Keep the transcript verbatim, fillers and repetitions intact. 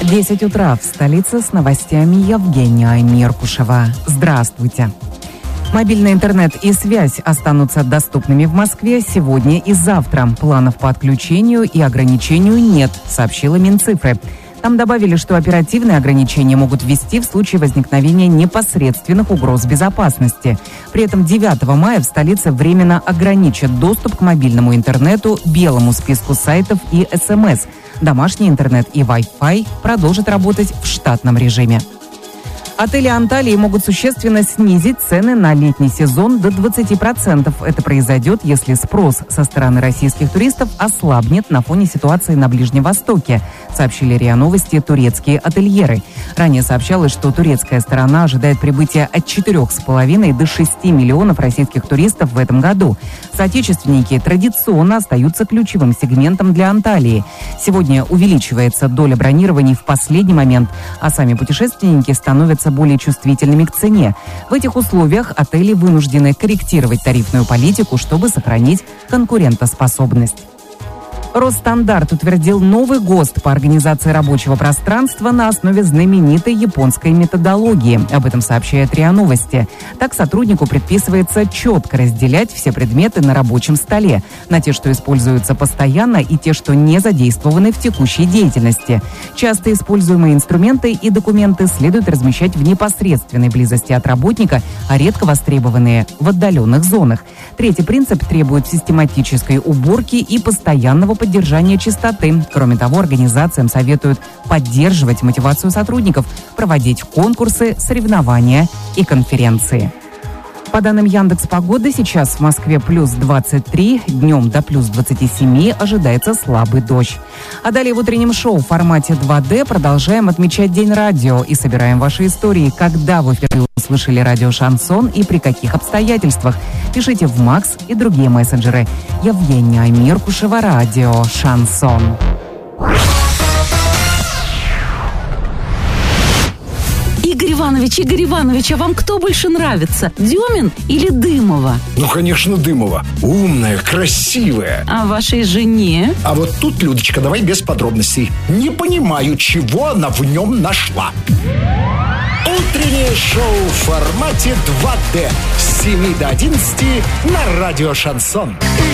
десять утра в столице с новостями Евгения Меркушева. Здравствуйте. Мобильный интернет и связь останутся доступными в Москве сегодня и завтра. Планов по отключению и ограничению нет, сообщила Минцифры. Там добавили, что оперативные ограничения могут ввести в случае возникновения непосредственных угроз безопасности. При этом девятого мая в столице временно ограничат доступ к мобильному интернету, белому списку сайтов и эс эм эс. Домашний интернет и Wi-Fi продолжат работать в штатном режиме. Отели Анталии могут существенно снизить цены на летний сезон до двадцати процентов. Это произойдет, если спрос со стороны российских туристов ослабнет на фоне ситуации на Ближнем Востоке, сообщили РИА Новости турецкие ательеры. Ранее сообщалось, что турецкая сторона ожидает прибытия от четырёх с половиной до шести миллионов российских туристов в этом году. Соотечественники традиционно остаются ключевым сегментом для Анталии. Сегодня увеличивается доля бронирований в последний момент, а сами путешественники становятся более чувствительными к цене. В этих условиях отели вынуждены корректировать тарифную политику, чтобы сохранить конкурентоспособность. Росстандарт утвердил новый ГОСТ по организации рабочего пространства на основе знаменитой японской методологии. Об этом сообщает РИА Новости. Так сотруднику предписывается четко разделять все предметы на рабочем столе на те, что используются постоянно, и те, что не задействованы в текущей деятельности. Часто используемые инструменты и документы следует размещать в непосредственной близости от работника, а редко востребованные в отдаленных зонах. Третий принцип требует систематической уборки и постоянного поддержания чистоты. Кроме того, организациям советуют поддерживать мотивацию сотрудников, проводить конкурсы, соревнования и конференции. По данным Яндекс.Погоды, сейчас в Москве плюс двадцать три, днем до плюс двадцати семи ожидается слабый дождь. А далее в утреннем шоу в формате два дэ продолжаем отмечать День радио и собираем ваши истории, когда вы впервые услышали радио «Шансон» и при каких обстоятельствах. Пишите в Макс и другие мессенджеры. Евгения Меркушева, радио «Шансон». Игорь Иванович, Игорь Иванович, а вам кто больше нравится, Дюмин или Дымова? Ну, конечно, Дымова. Умная, красивая. А вашей жене? А вот тут, Людочка, давай без подробностей. Не понимаю, чего она в нем нашла. Утреннее шоу в формате два дэ с семи до одиннадцати на радио «Шансон».